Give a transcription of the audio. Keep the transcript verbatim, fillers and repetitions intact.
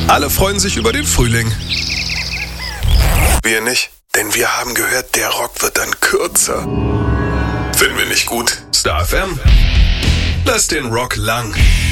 Alle freuen sich über den Frühling. Wir nicht, denn wir haben gehört, der Rock wird dann kürzer. Finden wir nicht gut. Star F M. Lass den Rock lang.